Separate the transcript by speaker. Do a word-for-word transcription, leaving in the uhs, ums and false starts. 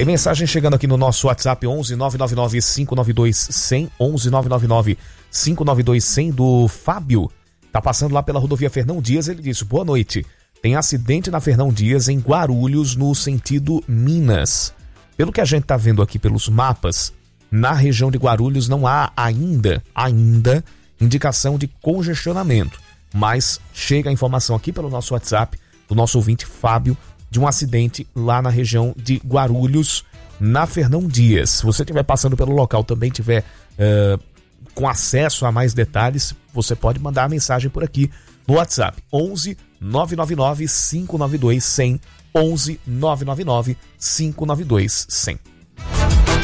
Speaker 1: Tem mensagem chegando aqui no nosso WhatsApp onze nove nove nove cinco nove dois cem, onze nove nove nove cinco nove dois cem, do Fábio. Tá passando lá pela rodovia Fernão Dias, ele disse: boa noite. Tem acidente na Fernão Dias, em Guarulhos, no sentido Minas. Pelo que a gente tá vendo aqui pelos mapas, na região de Guarulhos não há ainda, ainda, indicação de congestionamento. Mas chega a informação aqui pelo nosso WhatsApp, do nosso ouvinte Fábio, de um acidente lá na região de Guarulhos, na Fernão Dias. Se você estiver passando pelo local, também tiver uh, com acesso a mais detalhes, você pode mandar a mensagem por aqui no WhatsApp, onze nove nove nove cinco nove dois cem, onze nove nove nove cinco nove dois cem.